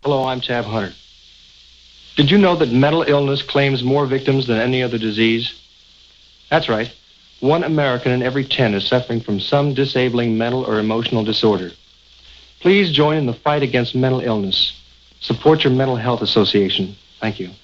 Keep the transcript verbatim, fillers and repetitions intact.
Hello, I'm Tab Hunter. Did you know that mental illness claims more victims than any other disease? That's right. One American in every ten is suffering from some disabling mental or emotional disorder. Please join in the fight against mental illness. Support your mental health association. Thank you.